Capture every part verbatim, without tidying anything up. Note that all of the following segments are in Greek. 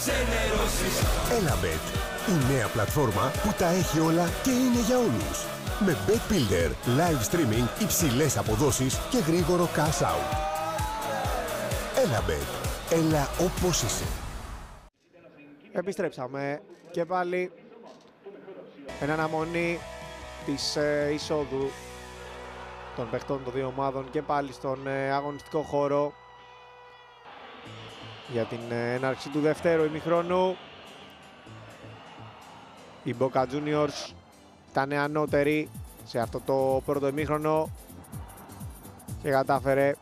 Elabet, η νέα πλατφόρμα που τα έχει όλα και είναι για όλους. Με Bet Builder, live streaming, υψηλές αποδόσεις και γρήγορο cash out. Elabet, έλα όπως είσαι. Επιστρέψαμε και πάλι εν αναμονή της ε, εισόδου των παιχτών των δύο ομάδων και πάλι στον ε, αγωνιστικό χώρο για την ε, έναρξη του δευτέρου ημιχρόνου. Οι Boca Juniors ήταν ανώτεροι σε αυτό το πρώτο ημίχρονο και κατάφερε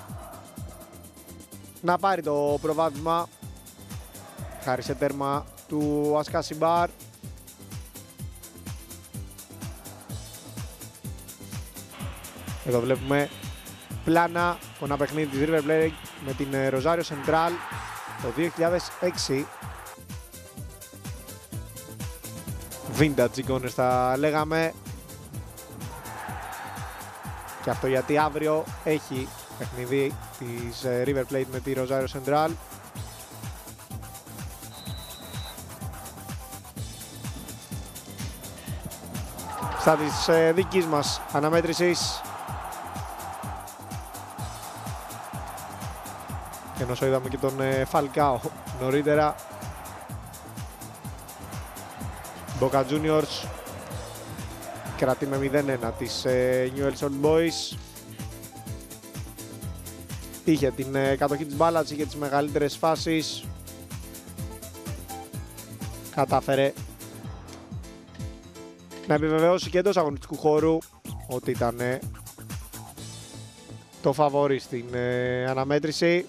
να πάρει το προβάδισμα χάρη σε τέρμα του Ασκασιμπάρ. Εδώ βλέπουμε πλάνα από ένα παιχνίδι της River Plate με την Rosario Central το δύο χιλιάδες έξι. Vintage εικόνες θα λέγαμε. Και αυτό γιατί αύριο έχει παιχνίδι της River Plate με τη Rosario Central. Στα της ε, δικής μας αναμέτρησης. Και ενώ είδαμε και τον ε, Falcao νωρίτερα. Boca Juniors κρατεί με μηδέν ένα της ε, Newell's Old Boys. Είχε την ε, κατοχή της μπάλας, είχε τις μεγαλύτερες φάσεις. Κατάφερε να επιβεβαιώσει και εντός αγωνιστικού χώρου ότι ήταν ε, το φαβόρι στην ε, αναμέτρηση.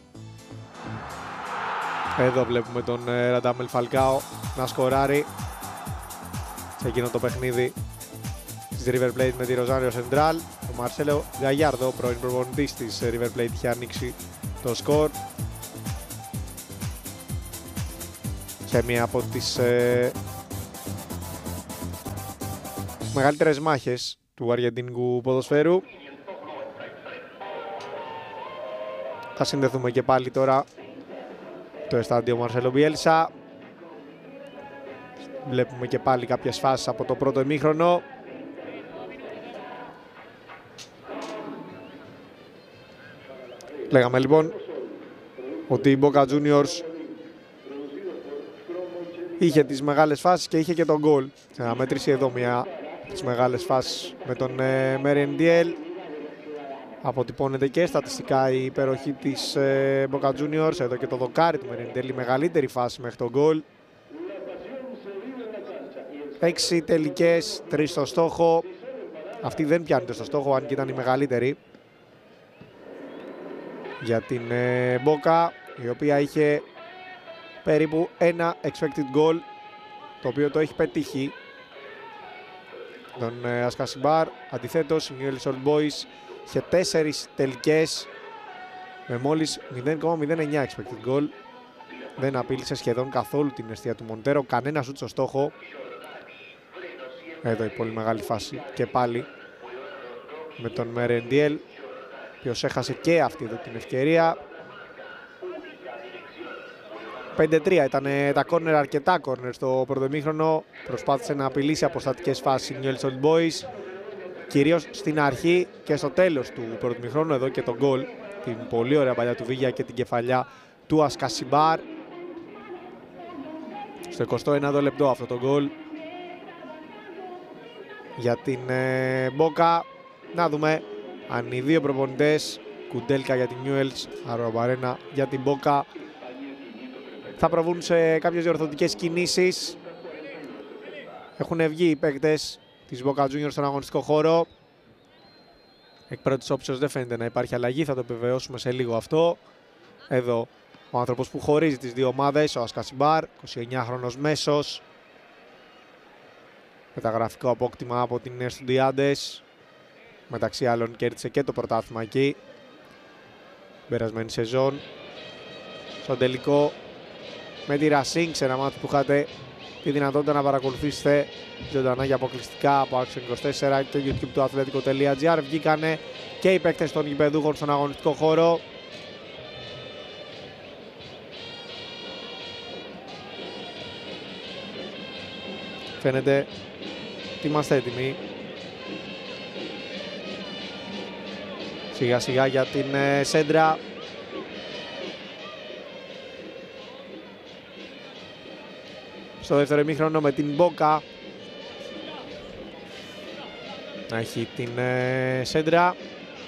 Εδώ βλέπουμε τον ε, Ραντάμελ Φαλκάο να σκοράρει σε εκείνο το παιχνίδι της River Plate με τη Rosario Central. Ο Μαρσέλο Γκαγιάρδο, πρώην προπονητής της River Plate, είχε ανοίξει το σκορ σε μία από τις ε, μεγαλύτερες μάχες του αργεντινικού ποδοσφαίρου. Θα συνδεθούμε και πάλι τώρα το εστάντιο Μαρσέλο Μπιέλσα. Βλέπουμε και πάλι κάποιες φάσεις από το πρώτο ημίχρονο. Λέγαμε λοιπόν ότι η Boca Juniors είχε τις μεγάλες φάσεις και είχε και τον γκολ. Σε αναμέτρηση εδώ μια από τις μεγάλες φάσεις με τον ε, Merentiel. Αποτυπώνεται και στατιστικά η υπεροχή της ε, Boca Juniors. Εδώ και το δοκάρι του Merentiel, η μεγαλύτερη φάση μέχρι τον γκολ. Έξι τελικές, τρεις στο στόχο. Αυτή δεν πιάνεται στο στόχο, αν και ήταν η μεγαλύτερη για την ε, Boca, η οποία είχε περίπου ένα expected goal, το οποίο το έχει πετύχει τον ε, Ασκασιμπάρ. Αντιθέτως, η Newell's Old Boys είχε τέσσερις τελικές με μόλις μηδέν κόμμα μηδέν εννιά expected goal. Δεν απείλησε σχεδόν καθόλου την αιστεία του Μοντέρο, κανένα σουτ στο στόχο. Εδώ η πολύ μεγάλη φάση και πάλι με τον Merentiel, ο οποίος έχασε και αυτή εδώ την ευκαιρία. πέντε τρία ήταν τα κόρνερ, αρκετά κόρνερ στο πρώτο ημίχρονο. Προσπάθησε να απειλήσει από στατικές φάσεις η Newell's Old Boys, κυρίως στην αρχή και στο τέλος του πρώτου ημίχρονου. Εδώ και τον γκολ, την πολύ ωραία παλιά του Βίγια και την κεφαλιά του Ασκασιμπάρ. Στο εικοστό ένατο λεπτό αυτό το γκολ για την ε, Boca. Να δούμε αν οι δύο προπονητές, Κουντέλκα για την Newell's, Αρομπαρένα για την Boca, θα προβούν σε κάποιες διορθωτικές κινήσεις. Έχουν βγει οι παίκτες της Boca Juniors στον αγωνιστικό χώρο. Εκ πρώτης όψεως δεν φαίνεται να υπάρχει αλλαγή, θα το επιβεβαιώσουμε σε λίγο αυτό. Εδώ ο άνθρωπος που χωρίζει τις δύο ομάδες, ο Ασκασιμπάρ, εικοσιεννιάχρονος μέσος. Μεταγραφικό απόκτημα από την Estudiantes. Μεταξύ άλλων κέρδισε και το πρωτάθλημα εκεί περασμένη σεζόν. Στο τελικό με τη Racing, σε ένα μάτι που είχατε τη δυνατότητα να παρακολουθήσετε ζωντανά για αποκλειστικά από Action είκοσι τέσσερα και το YouTube του Atletico τελεία gr. Βγήκανε και οι παίκτες των γηπεδούχων στον αγωνιστικό χώρο. Φαίνεται ότι είμαστε έτοιμοι. Σιγά σιγά για την ε, σέντρα. Στο δεύτερο ημίχρονο με την Μπόκα να έχει την ε, σέντρα.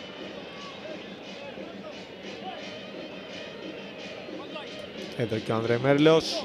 Εδώ και ο Ανδρέ Μέρλος.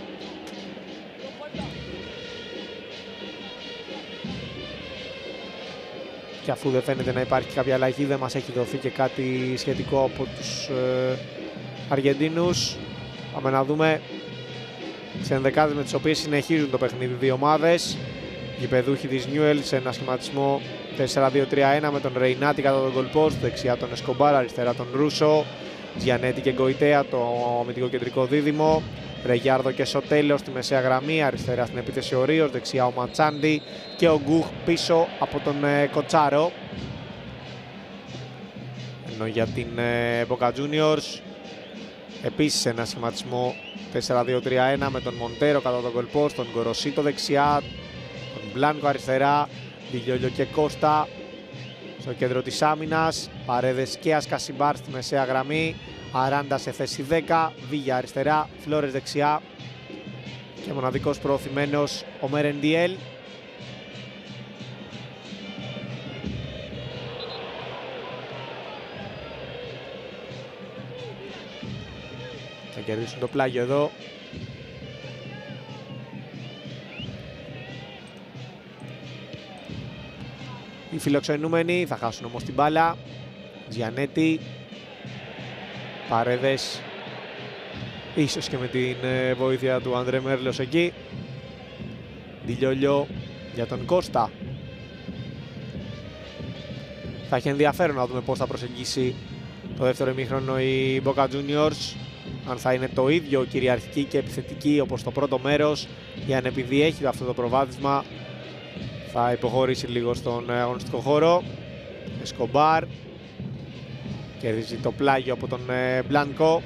Και αφού δεν φαίνεται να υπάρχει κάποια αλλαγή, δεν μας έχει δοθεί και κάτι σχετικό από τους ε, Αργεντίνους. Πάμε να δούμε τις ενδεκάδες με τις οποίες συνεχίζουν το παιχνίδι δύο ομάδες. Γηπεδούχοι της Newell's σε ένα σχηματισμό τέσσερα δύο τρία ένα με τον Ρεϊνάτη κατά τον goal post, δεξιά τον Εσκομπάρ, αριστερά τον Ρούσο, Τζιανέτη και Γκοϊτέα το αμυντικό κεντρικό δίδυμο, Ρεγιάρδο και Σοτέλο στη μεσαία γραμμή, αριστερά στην επίθεση ο Ρίος, δεξιά ο Ματσάντι και ο Γκουχ πίσω από τον ε, Κοτσάρο. Ενώ για την ε, Boca Juniors επίσης ένα σχηματισμό τέσσερα δύο τρία ένα με τον Μοντέρο κατά τον goal post, τον Γκοροσίτο δεξιά, τον Μπλάνκο αριστερά, Ντιλιόλιο και Κώστα στο κέντρο της άμυνας, Παρέδες και Ασκασιμπάρ στη μεσαία γραμμή, Αράντα σε θέση δέκα, Βίγια αριστερά, Φλόρες δεξιά και μοναδικός προωθημένος ο Μερεντιέλ. Θα κερδίσουν το πλάγιο εδώ. Οι φιλοξενούμενοι θα χάσουν όμως την μπάλα. Τζιανέτη, Παρέδες, ίσως και με την ε, βοήθεια του Ανδρέ Μέρλος εκεί. Ντιλιόλιο για τον Κώστα. Θα έχει ενδιαφέρον να δούμε πώς θα προσεγγίσει το δεύτερο ημίχρονο η Boca Juniors. Αν θα είναι το ίδιο κυριαρχική και επιθετική όπως το πρώτο μέρος, ή αν επειδή έχει αυτό το προβάδισμα θα υποχωρήσει λίγο στον αγωνιστικό χώρο. Εσκομπάρ κερδίζει το πλάγιο από τον Μπλάνκο.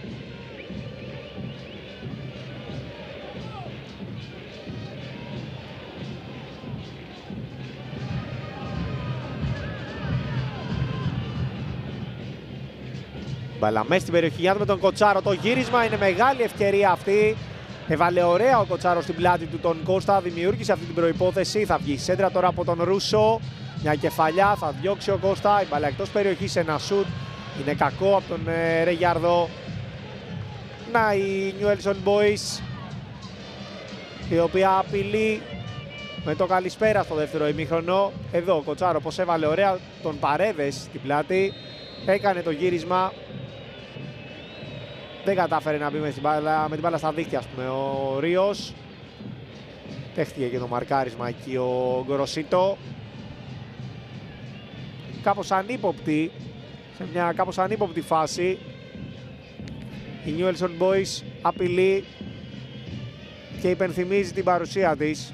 Μπαλά μέσα στην περιοχή για με τον Κοτσάρο, το γύρισμα είναι μεγάλη ευκαιρία αυτή. Έβαλε ωραία ο Κοτσάρο στην πλάτη του τον Κώστα, δημιούργησε αυτή την προϋπόθεση. Θα βγει σέντρα τώρα από τον Ρούσο. Μια κεφαλιά, θα διώξει ο Κώστα. Η μπαλά εκτός περιοχής, ένα σουτ. Είναι κακό από τον ε, Ρεγιάρδο. Να η Newell's Old Boys, η οποία απειλεί με το καλησπέρα στο δεύτερο ημίχρονο. Εδώ ο Κοτσάρο πως έβαλε ωραία τον Παρέδες στην πλάτη. Έκανε το γύρισμα. Δεν κατάφερε να μπει με την μπάλα, με την μπάλα στα δίχτυα, ας πούμε, ο Ρίος. Δέχτηκε και το μαρκάρισμα εκεί ο Γκοροσίτο. Κάπως ανύποπτη, σε μια κάπως ανύποπτη φάση. Η Newell's Old Boys απειλεί και υπενθυμίζει την παρουσία της.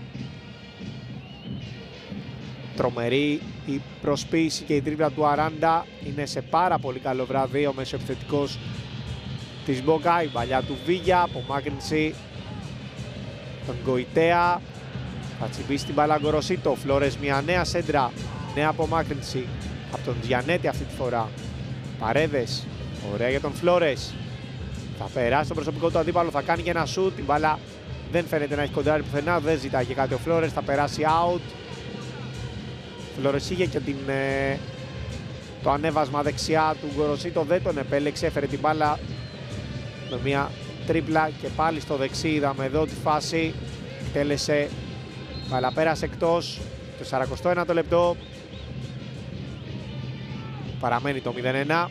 Τρομερή η προσποίηση και η τρίπλα του Αράντα. Είναι σε πάρα πολύ καλό βράδυ ο μεσοεπιθετικός της Boca. Η παλιά του Βίγια, απομάκρυνση τον Γκοϊτέα. Θα τσιμπήσει την μπάλα Γκοροσίτο. Φλόρες, μια νέα σέντρα, νέα απομάκρυνση από τον Τζιανέτη αυτή τη φορά. Παρέδες, ωραία για τον Φλόρες. Θα περάσει τον προσωπικό του αντίπαλο, θα κάνει και ένα σουτ. Η μπάλα δεν φαίνεται να έχει κοντράρει πουθενά, δεν ζητάει και κάτι ο Φλόρες, θα περάσει out. Φλόρες είχε και την, ε, το ανέβασμα δεξιά του Γκοροσίτο, δεν τον επέλεξε, έφερε την μπάλα με μια τρίπλα και πάλι στο δεξί. Είδαμε εδώ τη φάση, εκτέλεσε, μπάλα πέρασε εκτός, το σαρακοστό ένατο λεπτό. Παραμένει το μηδέν ένα.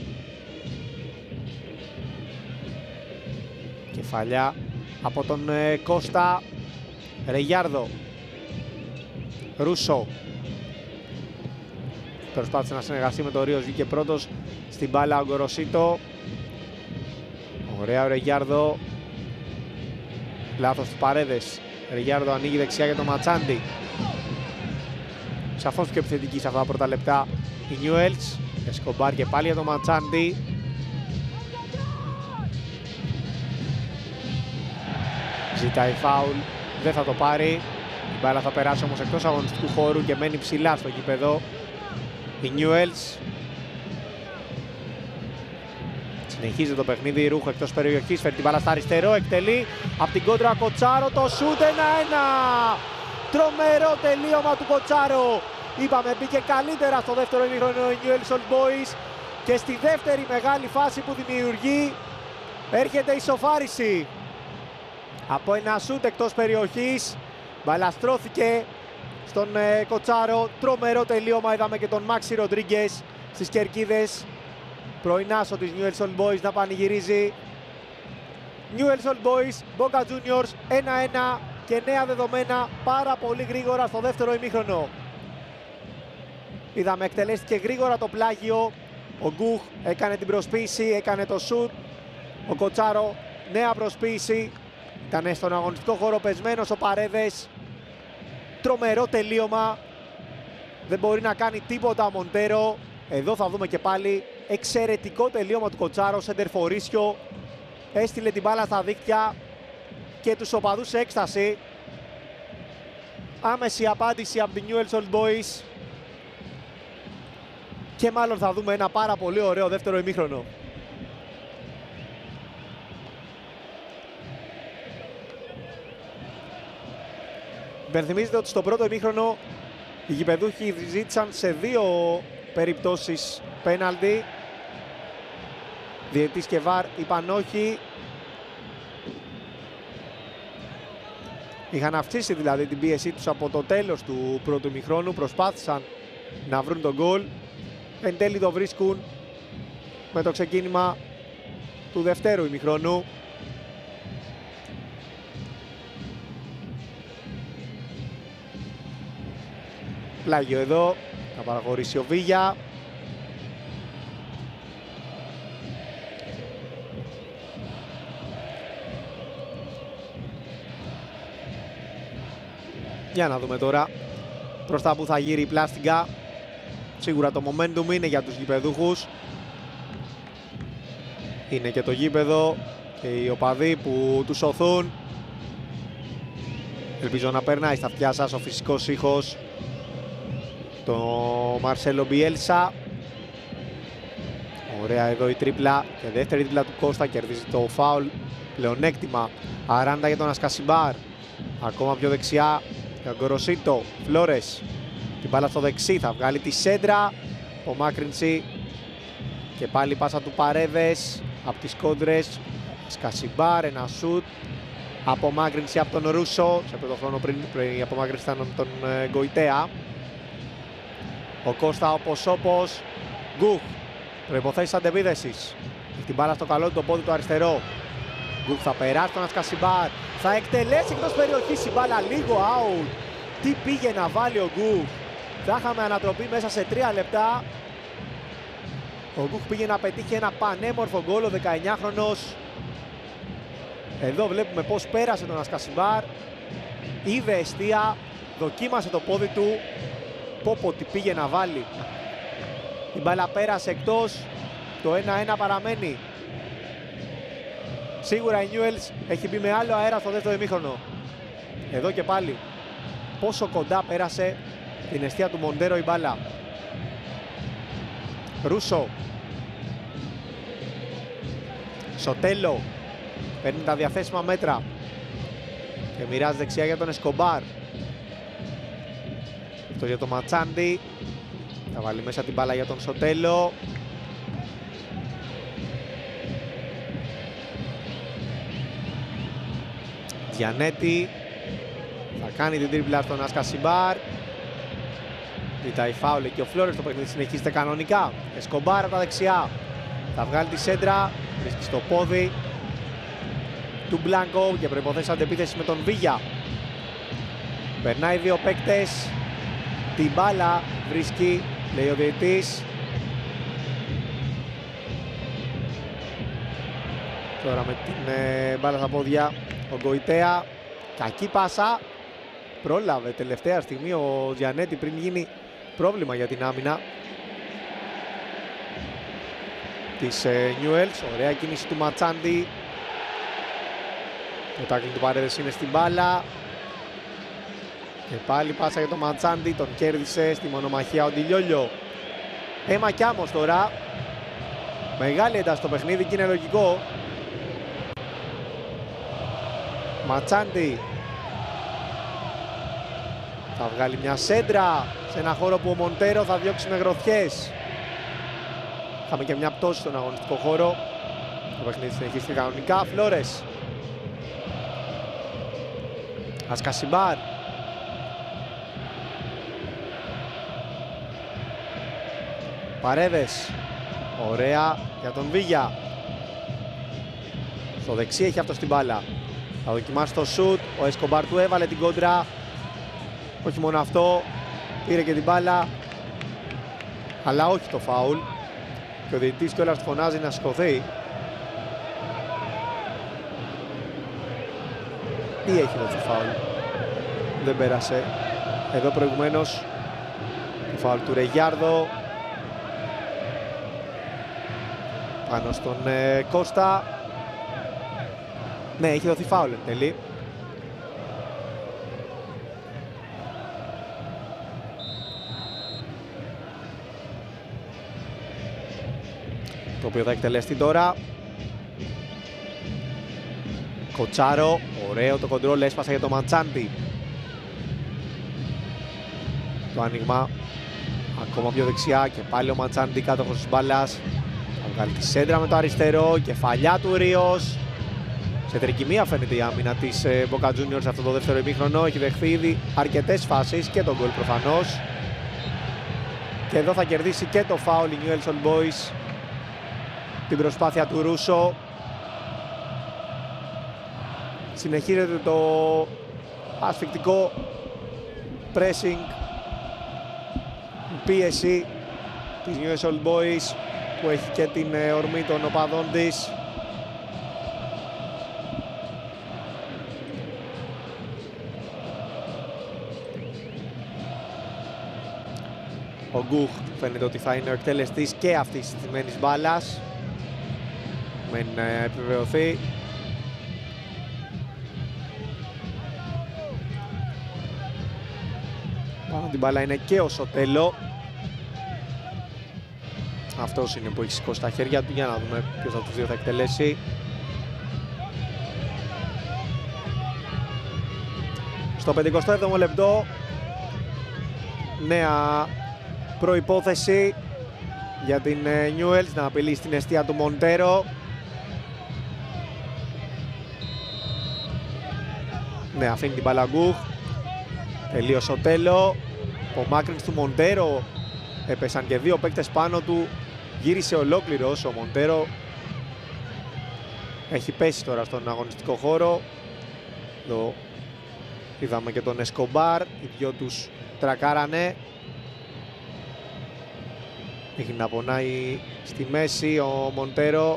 Κεφαλιά από τον ε, Κώστα. Ρεγιάρδο. Ρούσο. Προσπάθησε να συνεργαστεί με τον Ρίος, βγήκε πρώτος στην μπάλα ο Γκοροσίτο. Ωραία ο Ρεγιάρδο. Λάθος του Παρέδες. Ρεγιάρδο ανοίγει δεξιά για τον Ματσάντι. Σαφώς πιο επιθετική σε αυτά τα πρώτα λεπτά η Newell's. Εσκομπάρ και πάλι για τον Ματσάντι. Ζητάει φάουλ, δεν θα το πάρει. Η μπάλα θα περάσει όμως εκτός αγωνιστικού χώρου και μένει ψηλά στο γήπεδο. Η Newell's συνεχίζει το παιχνίδι, Ρούχο εκτός περιοχής, φέρει την μπάλα στα αριστερό, εκτελεί από την κόντρα Κοτσάρο, το σούτ ένα ένα. Τρομερό τελείωμα του Κοτσάρο. Είπαμε μπήκε καλύτερα στο δεύτερο ημίχρονο η Newell's Old Boys και στη δεύτερη μεγάλη φάση που δημιουργεί έρχεται η ισοφάριση. Από ένα σούτ εκτός περιοχής, μπαλαστρώθηκε στον ε, Κοτσάρο, τρομερό τελείωμα. Είδαμε και τον Μάξι Ροντρίγκες στις κερκίδες. Πρωινάσο της Newell's Old Boys να πανηγυρίζει. Newell's Old Boys, Boca Juniors ένα ένα και νέα δεδομένα πάρα πολύ γρήγορα στο δεύτερο ημίχρονο. Είδαμε εκτελέστηκε γρήγορα το πλάγιο. Ο Γκουχ έκανε την προσποίηση, έκανε το σουτ. Ο Κοτσάρο νέα προσποίηση. Ήταν στον αγωνιστικό χώρο πεσμένος ο Παρέδες. Τρομερό τελείωμα. Δεν μπορεί να κάνει τίποτα ο Μοντέρο. Εδώ θα δούμε και πάλι εξαιρετικό τελείωμα του Κοτσάρο. Σεντερφορίσιο. Έστειλε την μπάλα στα δίκτυα και τους οπαδούς σε έκσταση. Άμεση απάντηση από την Newell's Old Boys. Και μάλλον θα δούμε ένα πάρα πολύ ωραίο δεύτερο ημίχρονο. Υπενθυμίζετε ότι στο πρώτο ημίχρονο οι γηπεδούχοι ζήτησαν σε δύο περιπτώσεις πέναλτι. Διαιτητής και βαρ είπαν όχι. Είχαν αυξήσει δηλαδή την πίεσή τους από το τέλος του πρώτου ημιχρόνου. Προσπάθησαν να βρουν τον γκολ. Εν τέλει το βρίσκουν με το ξεκίνημα του δευτέρου ημιχρόνου. Πλάγιο εδώ, θα παραχωρήσει ο Βίγια. Για να δούμε τώρα προς τα που θα γύρει η Πλάστιγκα. Σίγουρα το momentum είναι για τους γηπεδούχους. Είναι και το γήπεδο και οι οπαδοί που τους σωθούν. Ελπίζω να περνάει στα αυτιά σας ο φυσικός ήχος. Το Μαρσέλο Μπιέλσα. Ωραία εδώ η τρίπλα και δεύτερη τρίπλα του Κώστα, κερδίζει το φάουλ. Πλεονέκτημα Αράντα για τον Ασκασιμπάρ. Ακόμα πιο δεξιά για Γκοροσίτο. Φλόρες. Την μπάλα στο δεξί, θα βγάλει τη σέντρα. Απομάκρυνση και πάλι πάσα του Παρέδες από τις κόντρες. Ασκασιμπάρ, ένα σουτ. Απομάκρυνση από τον Ρούσο. Σε πρώτο χρόνο πριν, πριν η απομάκρυνση ήταν τον ε, Γκοϊτέα. Ο Κώστα όπως όπως. Γκουχ. Προϋποθέσεις αντεπίδεσης. Έχει την μπάλα στο καλό του, το πόδι του αριστερό. Γκουχ θα περάσει τον Ασκασιμπάρ. Θα εκτελέσει εκτός περιοχής η μπάλα, λίγο out. Τι πήγε να βάλει ο Γκουχ. Θα είχαμε ανατροπή μέσα σε τρία λεπτά. Ο Γκουχ πήγε να πετύχει ένα πανέμορφο γκολ, ο δεκαεννιάχρονος. Εδώ βλέπουμε πως πέρασε τον Ασκασιμπάρ. Είδε εστία, δοκίμασε το πόδι του. Πω πω τι πήγε να βάλει. Η μπάλα πέρασε εκτός. Το ένα ένα παραμένει. Σίγουρα η Newell's έχει μπει με άλλο αέρα στο δεύτερο ημίχρονο. Εδώ και πάλι. Πόσο κοντά πέρασε την εστία του Μοντέρο η μπάλα. Ρούσο. Σοτέλο. Παίρνει τα διαθέσιμα μέτρα. Και μοιράζει δεξιά για τον Εσκομπάρ. Αυτό για τον Ματσάντι. Θα βάλει μέσα την μπάλα για τον Σοτέλο. Τζιανέτη. Θα κάνει την τρίπλα στον Ασκασιμπάρ. Ζητάει φάουλ και ο Φλόρες, το παιχνίδι συνεχίζεται κανονικά. Εσκομπάρ από τα δεξιά. Θα βγάλει τη σέντρα. Βρίσκει στο πόδι του Μπλάνκο και προϋποθέσει αντεπίθεση με τον Βίγια. Περνάει δύο παίκτες. Την μπάλα βρίσκει, λέει ο διαιτητής. Τώρα με την ε, μπάλα στα πόδια ο Γκοϊτέα. Κακή πάσα. Πρόλαβε τελευταία στιγμή ο Τζιανέτη πριν γίνει πρόβλημα για την άμυνα της ε, Newell's. Ωραία κίνηση του Ματσάντι. Το τάκλινγκ του Παρέδες είναι στην μπάλα. Και πάλι πάσα για τον Ματσάντι, τον κέρδισε στη μονομαχία ο Ντιλιόλιο. Έμα κι άμμος τώρα. Μεγάλη ένταση στο παιχνίδι και είναι λογικό. Ματσάντι. Θα βγάλει μια σέντρα σε ένα χώρο που ο Μοντέρο θα διώξει με γροθιές. Είχαμε και μια πτώση στον αγωνιστικό χώρο. Το παιχνίδι συνεχίστηκε κανονικά. Φλόρες. Ασκασιμπάρ. Παρέδες. Ωραία για τον Βίγια. Στο δεξί έχει αυτό την μπάλα. Θα δοκιμάσει το σουτ. Ο Εσκομπάρ του έβαλε την κόντρα. Όχι μόνο αυτό, πήρε και την μπάλα. Αλλά όχι το φάουλ. Και ο διαιτητής κιόλας του φωνάζει να σηκωθεί. Τι έχει εδώ το φάουλ? Δεν πέρασε. Εδώ προηγουμένως το φάουλ του Ρεγιάρδο πάνω στον ε, Κώστα. Ναι, έχει δοθεί φάουλ εν τέλει. Το οποίο θα εκτελεστεί τώρα. Κοτσάρο, ωραίο το κοντρόλ, έσπασε για το Ματσάντι. Το άνοιγμα ακόμα πιο δεξιά και πάλι ο Ματσάντι κάτοχος της μπάλας. Θα βγάλει τη σέντρα με το αριστερό, κεφαλιά του Ρίος. Σε τρικυμία φαίνεται η άμυνα της Boca Juniors αυτό το δεύτερο ημίχρονο. Έχει δεχθεί ήδη αρκετές φάσεις και τον γκολ προφανώς. Και εδώ θα κερδίσει και το φάουλ η Newell's Old Boys. Την προσπάθεια του Ρούσο. Συνεχίζεται το ασφικτικό pressing, πίεση της Newell's Old Boys που έχει και την ορμή των οπαδών της. Ο Γκουχ φαίνεται ότι θα είναι ο εκτελεστής και αυτής της στημένης μπάλας. Μεν ε, επιβεβαιωθεί. Πάνω την μπάλα είναι και ο Σοτέλο. Αυτός είναι που έχει σηκώσει τα χέρια του. Για να δούμε ποιος από τους δύο θα εκτελέσει. Στο πενηκοστό έβδομο λεπτό νέα προϋπόθεση για την Newell's να απειλήσει την εστία του Μοντέρο. Ναι, αφήνει την μπάλα Γκουχ. Τελείωσε ο Τέλο. Ο μάκρυνς του Μοντέρο. Έπεσαν και δύο παίκτες πάνω του. Γύρισε ολόκληρος. Ο Μοντέρο έχει πέσει τώρα στον αγωνιστικό χώρο. Εδώ είδαμε και τον Εσκομπάρ. Οι δυο τους τρακάρανε. Έχει να πονάει στη μέση ο Μοντέρο.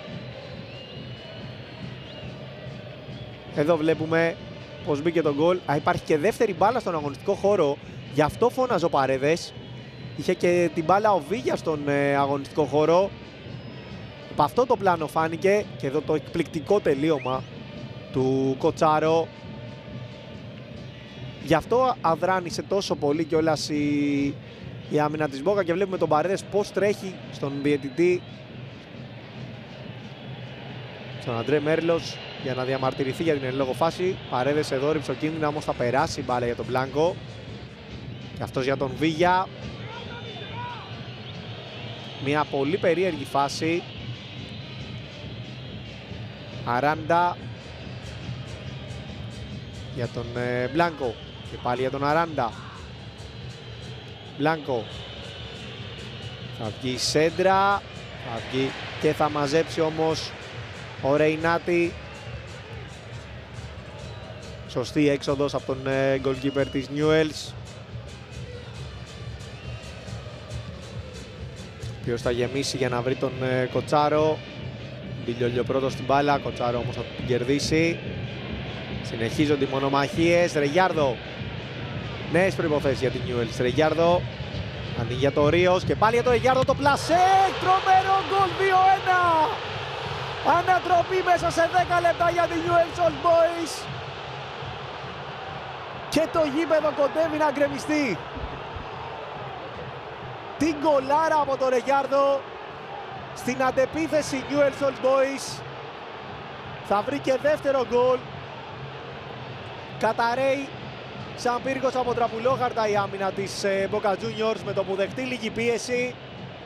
Εδώ βλέπουμε πως μπήκε το γκολ. Α, υπάρχει και δεύτερη μπάλα στον αγωνιστικό χώρο. Γι' αυτό φώναζε ο Παρέδες. Είχε και την μπάλα ο Βίγια στον ε, αγωνιστικό χώρο. Από αυτό το πλάνο φάνηκε. Και εδώ το εκπληκτικό τελείωμα του Κοτσάρο. Γι' αυτό αδράνησε τόσο πολύ κιόλας η, η άμυνα της Boca. Και βλέπουμε τον Παρέδες πως τρέχει στον διαιτητή, στον Αντρέ Μέρλος, για να διαμαρτυρηθεί για την εν λόγω φάση. Παρέδες εδώ ρυψοκίνδυνα, όμως θα περάσει η μπάλα για τον Μπλάνκο. Και αυτός για τον Βίγια. Μια πολύ περίεργη φάση. Αράντα για τον ε, Μπλάνκο. Και πάλι για τον Αράντα. Μπλάνκο. Θα βγει η σέντρα. Θα βγει και θα μαζέψει όμως ο Ρεϊνάτη. Σωστή έξοδος από τον ε, goalkeeper της Newell's. Ποιος θα γεμίσει για να βρει τον ε, Κοτσάρο. Ντιλιόλιο πρώτο στην μπάλα. Κοτσάρο όμως θα την κερδίσει. Συνεχίζονται οι μονομαχίες. Ρεγιάρδο. Νέες προϋποθέσεις για την Newell's. Ρεγιάρδο. Ανοίγει για το Ρίος. Και πάλι για το Ρεγιάρδο το πλασέ. Τρομερό γκολ δύο ένα. Ανατροπή μέσα σε δέκα λεπτά για την Newell's Old Boys. Και το γήπεδο κοντεύει να γκρεμιστεί. Τι γκολάρα από τον Ρεγιάρδο. Στην αντεπίθεση Newell's Old Boys. Θα βρει και δεύτερο γκολ. Καταραίει σαν πύργος από τραπουλόχαρτα η άμυνα της Boca Juniors με το που δεχτεί λίγη πίεση.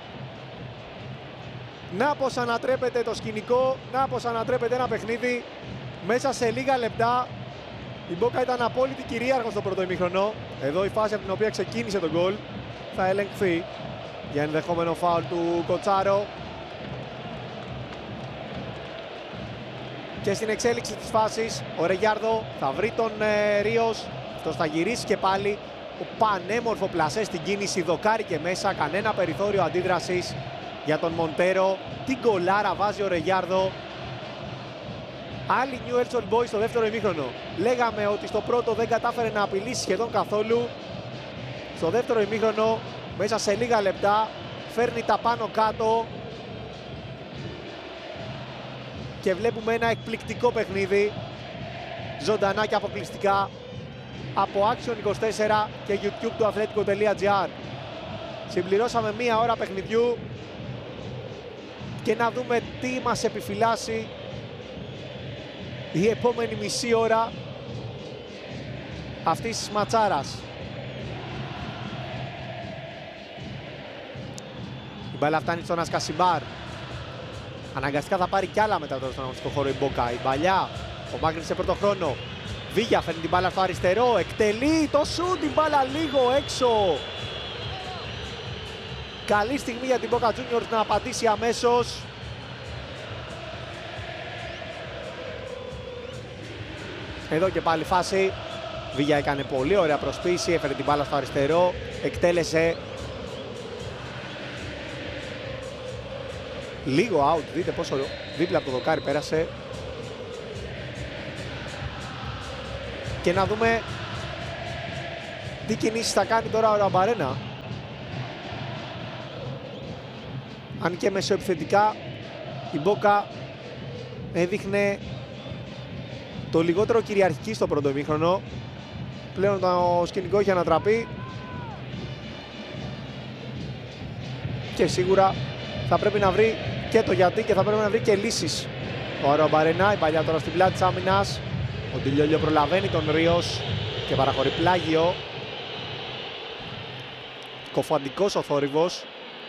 Να πως ανατρέπεται το σκηνικό, να πως ανατρέπεται ένα παιχνίδι μέσα σε λίγα λεπτά. Η Boca ήταν απόλυτη κυρίαρχος στο πρώτο ημίχρονο. Εδώ η φάση από την οποία ξεκίνησε το γκολ θα ελεγχθεί για ενδεχόμενο φάουλ του Κοτσάρο. Και στην εξέλιξη της φάσης ο Ρεγιάρδο θα βρει τον ε, Ρίος. Αυτός θα γυρίσει και πάλι. Ο πανέμορφο πλασέ στην κίνηση, δοκάρει και μέσα, κανένα περιθώριο αντίδρασης για τον Μοντέρο. Τι γκολάρα βάζει ο Ρεγιάρδο. Άλλη Newell's Old Boys στο δεύτερο ημίχρονο. Λέγαμε ότι στο πρώτο δεν κατάφερε να απειλήσει σχεδόν καθόλου. Στο δεύτερο ημίχρονο, μέσα σε λίγα λεπτά, φέρνει τα πάνω κάτω. Και βλέπουμε ένα εκπληκτικό παιχνίδι. Ζωντανά και αποκλειστικά από Action είκοσι τέσσερα και YouTube του athletico.gr. Συμπληρώσαμε μία ώρα παιχνιδιού και να δούμε τι μας επιφυλάσσει η επόμενη μισή ώρα αυτής της ματσάρας. Η μπάλα φτάνει στον Ασκασιμπάρ. Αναγκαστικά θα πάρει κι άλλα μετά τώρα στον αγωνιστικό χώρο η Boca. Η παλιά, ο Μάγκρης σε πρώτο χρόνο. Βίγια φέρνει την μπάλα στο αριστερό, εκτελεί το σουτ, την μπάλα λίγο έξω. Καλή στιγμή για την Boca Juniors να απαντήσει αμέσως. Εδώ και πάλι φάση. Βίγια έκανε πολύ ωραία προσποίηση, έφερε την μπάλα στο αριστερό, εκτέλεσε. Λίγο out, δείτε πόσο δίπλα από το δοκάρι πέρασε. Και να δούμε τι κινήσεις θα κάνει τώρα ο Ραμπαρένα. Αν και μεσοεπιθετικά η Boca έδειχνε το λιγότερο κυριαρχική στο πρώτο ημίχρονο. Πλέον το σκηνικό έχει ανατραπεί και σίγουρα θα πρέπει να βρει και το γιατί και θα πρέπει να βρει και λύσεις. Ο Ραμπαρένα, η παλιά τώρα στην πλάτη της άμυνας. Ο Ντιλιόλιο προλαβαίνει τον Ρίος και παραχωρεί πλάγιο. Κοφαντικός ο θόρυβος.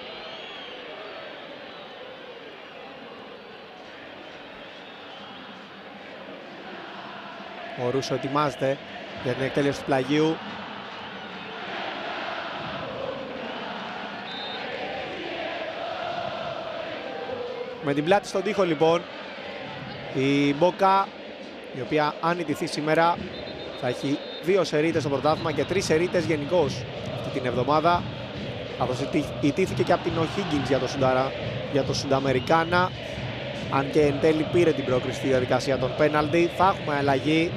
Ο Ρούσο ετοιμάζεται για την εκτέλεση του πλαγίου. Με την πλάτη στον τοίχο λοιπόν η Boca, η οποία αν ιτηθεί σήμερα θα έχει δύο σερίτες στο πρωτάθλημα και τρεις σερίτες γενικώς αυτή την εβδομάδα. Καθώς ιτήθηκε και από την O'Higgins για το, Σουνταρα, για το Σουνταμερικάνα, αν και εν τέλει πήρε την πρόκριση στη διαδικασία των πέναλτι. Θα έχουμε αλλαγή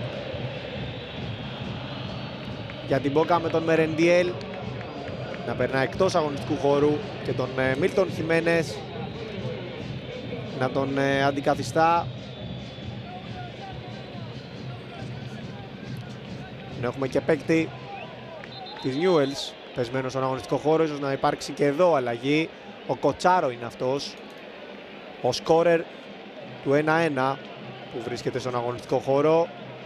για την Boca με τον Μερεντιέλ να περνά εκτός αγωνιστικού χώρου και τον Μίλτον Χιμένες να τον ε, αντικαθιστά. Έχουμε και παίκτη της Newell's πεσμένο στον αγωνιστικό χώρο, ίσως να υπάρξει και εδώ αλλαγή. Ο Κοτσάρο είναι αυτός, ο σκόρερ του ένα ένα που βρίσκεται στον αγωνιστικό χώρο.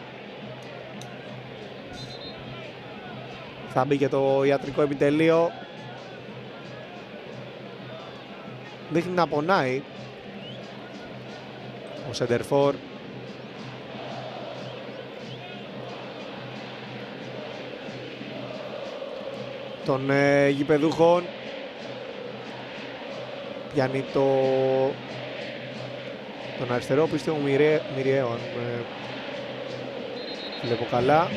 Θα μπει και το ιατρικό επιτελείο. Δείχνει να πονάει ο σεντερφόρ. Των ε, γηπεδούχων. Πιάνει το... τον αριστερό πίστευο Μυριαίο, αν ε, βλέπω καλά.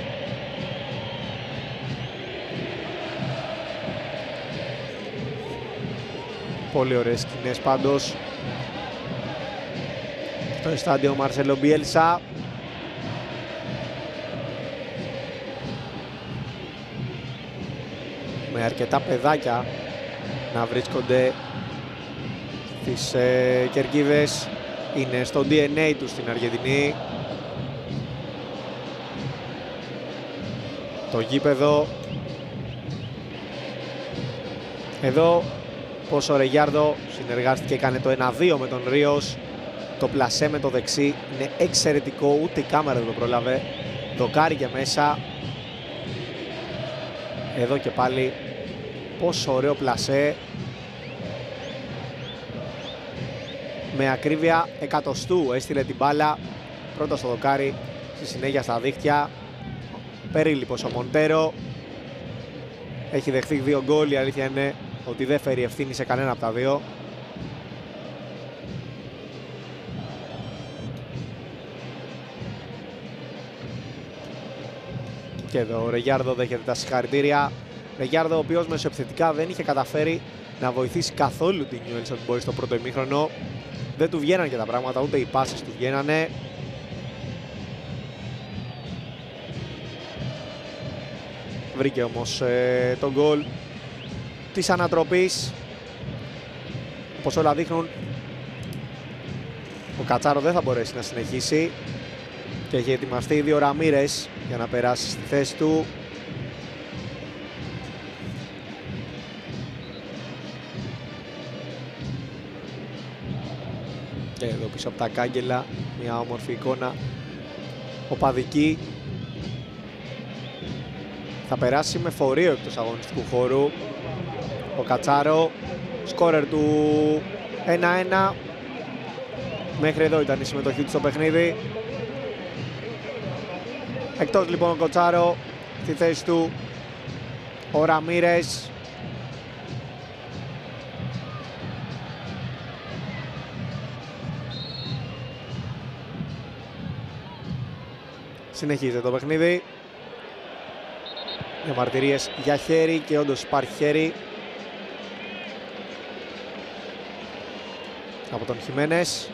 Πολύ ωραίες σκηνές πάντως στο στάδιο Μαρσέλο Μπιέλσα. Με αρκετά παιδάκια να βρίσκονται στις ε, κερκίδες. Είναι στο ντι εν έι τους στην Αργεντινή. το γήπεδο. Εδώ πως ο Ρεγιάρδο συνεργάστηκε, έκανε το ένα δύο με τον Ρίος. Το πλασέ με το δεξί είναι εξαιρετικό, ούτε η κάμερα δεν το πρόλαβε. Δοκάρει και μέσα. Εδώ και πάλι πόσο ωραίο πλασέ. Με ακρίβεια εκατοστού έστειλε την μπάλα. Πρώτα στο δοκάρι, στη συνέχεια στα δίχτυα. Περίληπος ο Μοντέρο. Έχει δεχθεί δύο γκολ, η αλήθεια είναι ότι δεν φέρει ευθύνη σε κανένα από τα δύο. Και εδώ ο Ρεγιάρδο δέχεται τα συγχαρητήρια. Ρεγιάρδο ο οποίος μεσοεπιθετικά δεν είχε καταφέρει να βοηθήσει καθόλου την Newell's Old Boys στο πρώτο ημίχρονο. Δεν του βγαίναν και τα πράγματα, ούτε οι πάσες του βγαίνανε. Βρήκε όμως ε, τον γκολ της ανατροπής. Όπως όλα δείχνουν, ο Κατσάρο δεν θα μπορέσει να συνεχίσει και έχει ετοιμαστεί ήδη ο Ραμίρες για να περάσει στη θέση του. Και εδώ πίσω από τα κάγκελα μια όμορφη εικόνα οπαδική. Θα περάσει με φορείο εκτός αγωνιστικού χώρου ο Κατσάρο, σκόρερ του ένα ένα. Μέχρι εδώ ήταν η συμμετοχή του στο παιχνίδι. Εκτός λοιπόν ο Κατσάρο, στη θέση του ο Ραμίρες. Συνεχίζεται το παιχνίδι. Διαμαρτυρίες για χέρι και όντως υπάρχει χέρι από τον Χιμένες.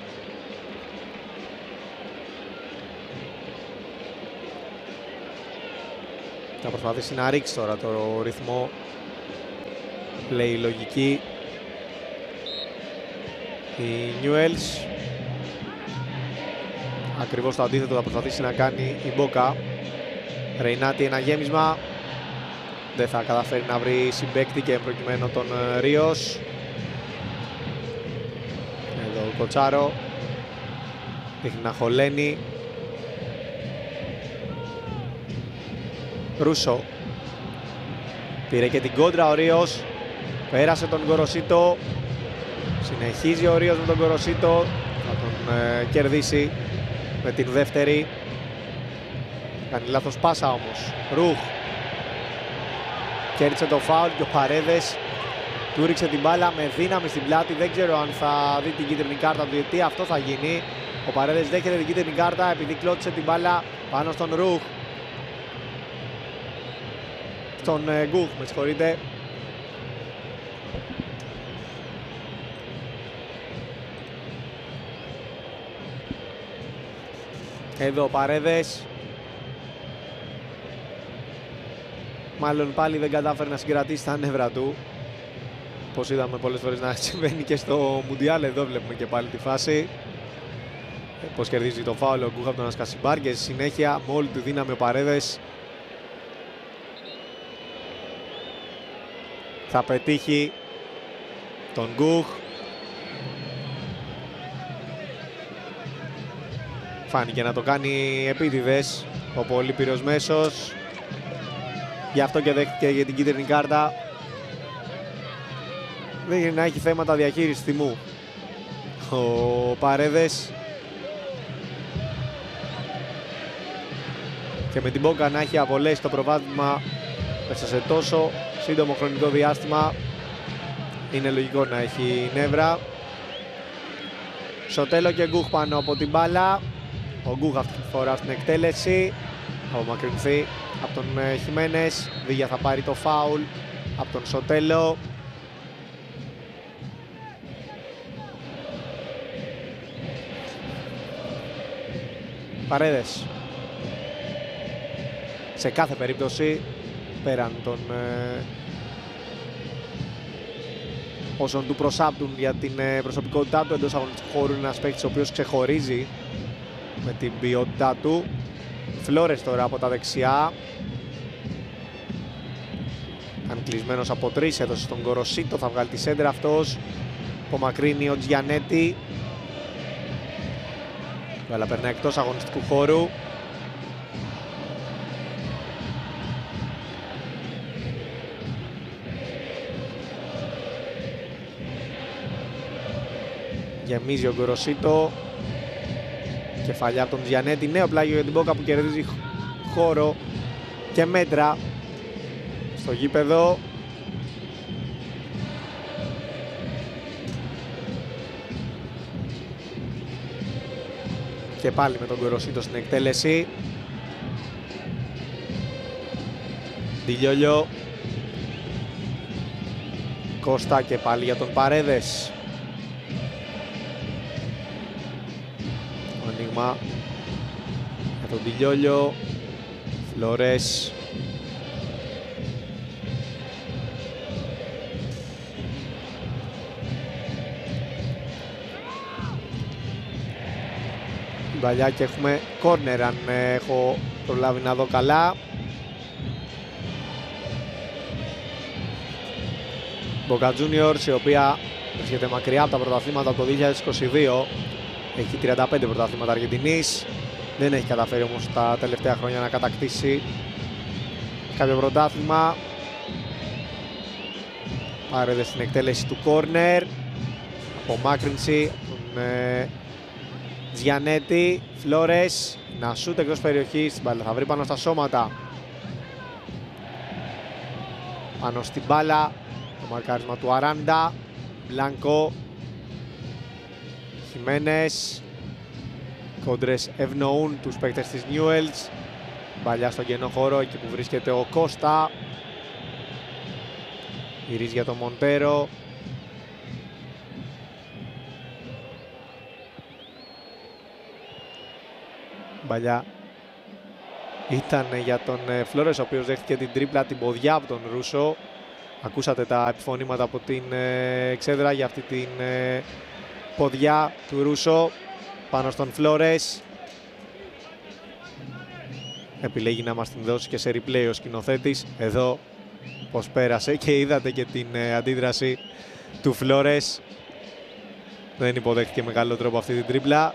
Θα προσπαθήσει να ρίξει τώρα το ρυθμό, λέει η λογική, η Newell's. Ακριβώς το αντίθετο θα προσπαθήσει να κάνει η Μπόκα. Ρεϊνάτη ένα γέμισμα. Δεν θα καταφέρει να βρει συμπαίκτη και προκειμένου τον Ρίος. Εδώ ο Κοτσάρο δείχνει να χωλαίνει. Ρούσο πήρε και την κόντρα ο Ρίος. Πέρασε τον Γκοροσίτο. Συνεχίζει ο Ρίος με τον Γκοροσίτο. Θα τον ε, κερδίσει με την δεύτερη. Κάνει λάθος πάσα όμως. Ρουχ κέρδισε το φάουλ και ο Παρέδες του ρίξε την μπάλα με δύναμη στην πλάτη. Δεν ξέρω αν θα δει την κίτρινη κάρτα του, γιατί αυτό θα γίνει. Ο Παρέδες δέχεται την κίτρινη κάρτα επειδή κλώτησε την μπάλα πάνω στον Ρουχ. Στον ε, Γκουχ, με συγχωρείτε. Εδώ ο Παρέδες. Μάλλον πάλι δεν κατάφερε να συγκρατήσει τα νεύρα του. Πως είδαμε πολλές φορές να συμβαίνει και στο Μουντιάλ. Εδώ βλέπουμε και πάλι τη φάση. Πως κερδίζει το φάουλ ο Γκουχ από τον Ασκασιμπάρ και στη συνέχεια με όλη τη δύναμη ο Παρέδες θα πετύχει τον Γκουχ. Φάνηκε να το κάνει επίτηδες ο Πολύπυρος Μέσος. Γι' αυτό και δέχτηκε για την κίτρινη κάρτα. Δεν να έχει θέματα διαχείρισης θυμού ο Παρέδες. Και με την Μπόκα να έχει απολέσει το προβάδισμα μέσα σε τόσο σύντομο χρονικό διάστημα, είναι λογικό να έχει νεύρα. Σοτέλο και Γκουχ πάνω από την μπάλα. Ο Γκουχ αυτή τη φορά στην εκτέλεση. Θα απομακρυνθεί από τον Χιμένες. Βίγια θα πάρει το φάουλ από τον Σοτέλο. Παρέδες σε κάθε περίπτωση, πέραν των ε, όσων του προσάπτουν για την ε, προσωπικότητά του εντός αγωνιστικού χώρου, είναι ένας παίκτης ο οποίος ξεχωρίζει με την ποιότητά του. Φλόρες τώρα από τα δεξιά. Αν κλεισμένος από τρεις, έδωσε στον Γκοροσίτο, θα βγάλει τη σέντρα αυτός. Απομακρύνει ο Τζιανέτη. Αλλά περνάει εκτός αγωνιστικού χώρου. Γεμίζει ο Γκοροσίτο. Κεφαλιά από τον Τζιανέτη. Νέο πλάγιο για την Μπόκα που κερδίζει χώρο και μέτρα στο γήπεδο. Και πάλι με τον Γκοροσίτο στην εκτέλεση. Ντιλιόλιο. Κώστα και πάλι για τον Παρέδες. Ανοίγμα για τον Ντιλιόλιο. Φλωρές. Παλιά και έχουμε κόρνερ αν έχω προλάβει να δω καλά. Boca Juniors, η οποία βρίσκεται μακριά από τα πρωταθλήματα από το δύο χιλιάδες είκοσι δύο. Έχει τριάντα πέντε πρωταθλήματα Αργεντινής. Δεν έχει καταφέρει όμως τα τελευταία χρόνια να κατακτήσει κάποιο πρωτάθλημα. Πάρετε στην εκτέλεση του κόρνερ. Απομάκρυνση τον ε, Τζιανέτη. Φλόρες. Να σούτ εκτός περιοχής. Την μπάλα θα βρει πάνω στα σώματα. Πάνω στην μπάλα. Το μαρκάρισμα του Αράντα. Μπλάνκο. Χιμένες. Κόντρες ευνοούν τους παίκτες της Newell's. Μπαλιά στον κενό χώρο, εκεί που βρίσκεται ο Κώστα. Γυρίζει για τον Μοντέρο. Μπαλιά ήταν για τον Φλόρες, ο οποίος δέχτηκε την τρίπλα, την ποδιά από τον Ρούσο. Ακούσατε τα επιφωνήματα από την εξέδρα για αυτή την ποδιά του Ρούσο πάνω στον Φλόρες. Επιλέγει να μας την δώσει και σε replay ο σκηνοθέτης. Εδώ πως πέρασε και είδατε και την ε, αντίδραση του Φλόρες. Δεν υποδέχτηκε μεγάλο τρόπο αυτή την τρίπλα.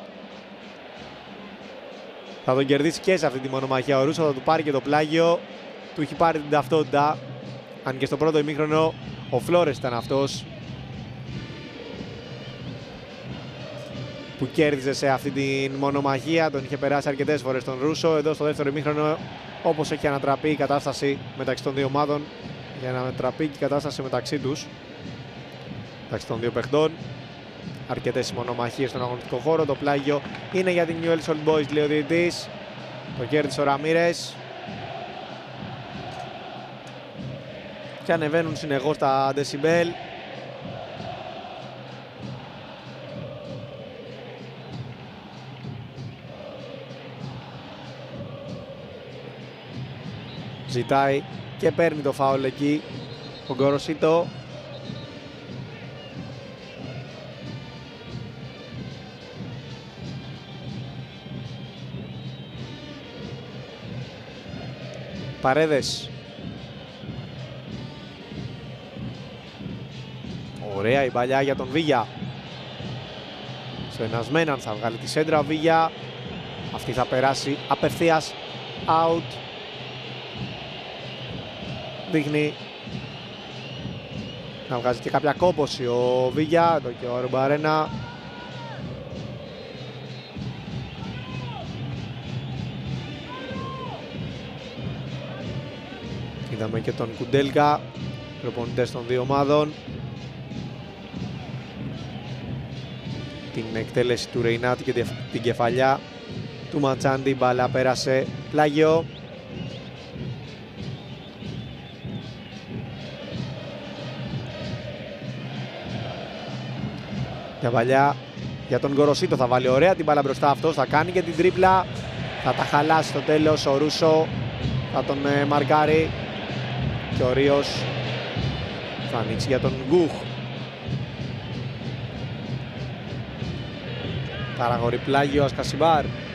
Θα τον κερδίσει και σε αυτή τη μονομαχία ο Ρούσο, θα του πάρει και το πλάγιο. Του έχει πάρει την ταυτότητα. Αν και στο πρώτο ημίχρονο ο Φλόρες ήταν αυτός που κέρδιζε σε αυτή τη μονομαχία. Τον είχε περάσει αρκετές φορές τον Ρούσο. Εδώ στο δεύτερο ημίχρονο, όπως έχει ανατραπεί η κατάσταση μεταξύ των δύο ομάδων, για να ανατραπεί και η κατάσταση μεταξύ τους, μεταξύ των δύο παιχτών. Αρκετές μονομαχίες στον αγωνιστικό χώρο. Το πλάγιο είναι για την Newell's Old Boys, λέει ο διαιτητής. Το κέρδισε ο Ραμίρες. Και ανεβαίνουν συνεχώς τα δεσιμπέλ. Ζητάει και παίρνει το φάουλ εκεί ο Γκοροσίτο. Παρέδες. Ωραία η παλιά για τον Βίγια. Στο ενασμέναν θα βγάλει τη σέντρα ο Βίγια. Αυτή θα περάσει απευθείας out. Δείχνει να βγάζει και κάποια κόπωση ο Βίγια. Εδώ και ο Αρουμπαρένα. Είδαμε και τον Κουντέλκα, προπονητές των δύο ομάδων. Την εκτέλεση του Ρεϊνάτ και την κεφαλιά του Ματσάντι. Μπάλα πέρασε πλάγιο. Κεφαλιά για τον Γκοροσίτο, θα βάλει ωραία την μπάλα μπροστά αυτός. Θα κάνει και την τρίπλα. Θα τα χαλάσει στο τέλος ο Ρούσο. Θα τον ε, μαρκάρει. Και ο Ρίος θα ανοίξει για τον Γκούχ. Παραγορεί πλάγιο Ασκασιμπάρ.